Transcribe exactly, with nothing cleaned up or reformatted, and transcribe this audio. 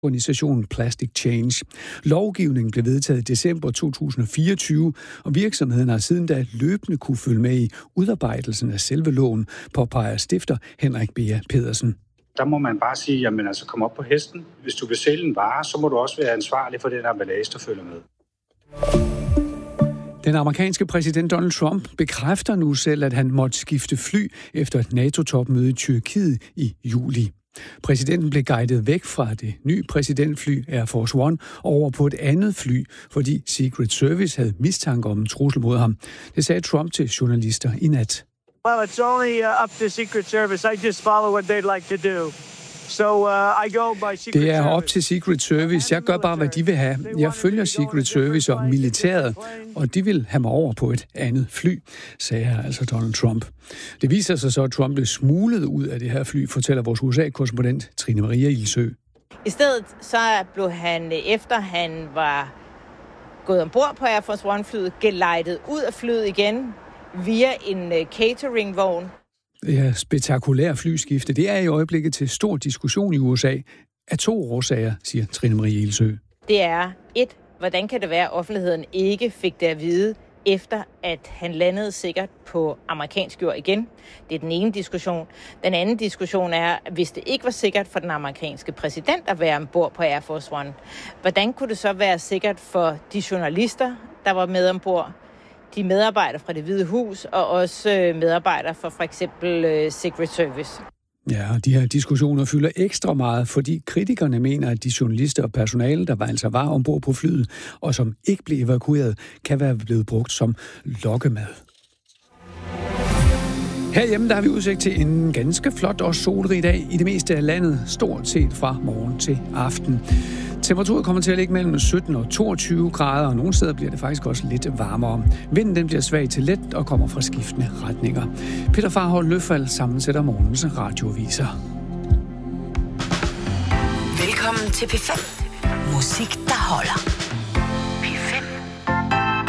organisationen Plastic Change. Lovgivningen blev vedtaget i december to tusind og fireogtyve, og virksomheden har siden da løbende kunne følge med i udarbejdelsen af selve loven, påpeger stifter Henrik Bea Pedersen. Der må man bare sige, jamen altså kom op på hesten. Hvis du vil sælge en vare, så må du også være ansvarlig for den emballage, der følger med. Den amerikanske præsident Donald Trump bekræfter nu selv, at han måtte skifte fly efter et NATO-topmøde i Tyrkiet i juli. Præsidenten blev guidet væk fra det nye præsidentfly Air Force One over på et andet fly, fordi Secret Service havde mistanke om en trussel mod ham. Det sagde Trump til journalister i nat. Well, it's only uh, up to Secret Service. I just follow what they'd like to do. So uh, I go by Secret Det er op Service. til Secret Service. Jeg gør bare, hvad de vil have. Jeg følger Secret Service og militæret, og de vil have mig over på et andet fly, sagde her altså Donald Trump. Det viser sig så, at Trump blev smuglet ud af det her fly, fortæller vores U S A-korrespondent Trine Maria Ilsø. I stedet så blev han, efter han var gået ombord på Air Force One-flyet, gelejtet ud af flyet igen via en cateringvogn. Det her spektakulære flyskifte, det er i øjeblikket til stor diskussion i U S A af to årsager, siger Trine Marie Ilsø. Det er et, hvordan kan det være, at offentligheden ikke fik det at vide, efter at han landede sikkert på amerikansk jord igen. Det er den ene diskussion. Den anden diskussion er, at hvis det ikke var sikkert for den amerikanske præsident at være ombord på Air Force One, hvordan kunne det så være sikkert for de journalister, der var med ombord, de medarbejdere fra Det Hvide Hus og også medarbejdere fra for eksempel Secret Service. Ja, og de her diskussioner fylder ekstra meget, fordi kritikerne mener, at de journalister og personale, der var altså var ombord på flyet, og som ikke blev evakueret, kan være blevet brugt som lokkemad. Herhjemme der har vi udsigt til en ganske flot og solrig dag i det meste af landet, stort set fra morgen til aften. Temperaturen kommer til at ligge mellem sytten og toogtyve grader, og nogle steder bliver det faktisk også lidt varmere. Vinden den bliver svag til let og kommer fra skiftende retninger. Peter Farhold Løfald sammensætter morgens radioaviser. Velkommen til P fem. Musik, der holder.